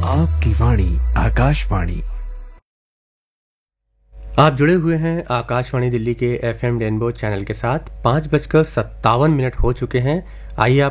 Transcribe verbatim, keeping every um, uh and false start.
आपकी वाणी आकाशवाणी। आप जुड़े हुए हैं आकाशवाणी दिल्ली के एफएम रेनबो चैनल के साथ। पाँच बजकर सत्तावन मिनट हो चुके हैं। आइए आप